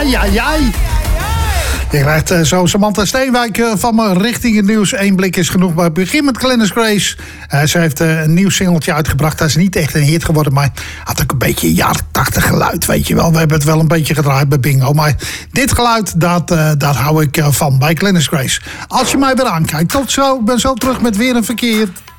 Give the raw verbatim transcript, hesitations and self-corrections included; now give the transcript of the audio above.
Ai, ai, ai. Je krijgt uh, zo Samantha Steenwijk uh, van me richting het nieuws. Eén blik is genoeg, maar begin met Glennis Grace. Uh, ze heeft uh, een nieuw singeltje uitgebracht. Dat is niet echt een hit geworden, maar had ook een beetje jaren tachtig geluid, weet je wel. We hebben het wel een beetje gedraaid bij Bingo. Maar dit geluid, dat, uh, daar hou ik uh, van bij Glennis Grace. Als je mij weer aankijkt, tot zo. Ik ben zo terug met weer een verkeer.